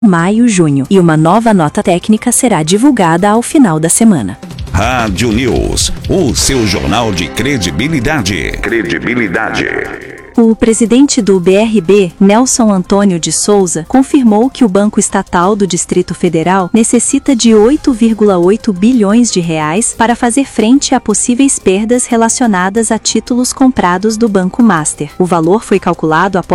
maio, junho, e uma nova nota técnica será divulgada ao final da semana. Rádio News, o seu jornal de credibilidade. O presidente do BRB, Nelson Antônio de Souza, confirmou que o Banco Estatal do Distrito Federal necessita de 8,8 bilhões de reais para fazer frente a possíveis perdas relacionadas a títulos comprados do Banco Master. O valor foi calculado após